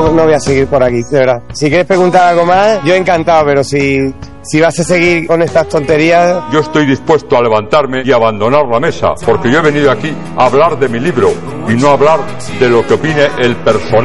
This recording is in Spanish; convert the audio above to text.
no voy a seguir por aquí, de verdad. Si quieres preguntar algo más, yo encantado, pero si vas a seguir con estas tonterías... Yo estoy dispuesto a levantarme y abandonar la mesa, porque yo he venido aquí a hablar de mi libro y no a hablar de lo que opine el personaje.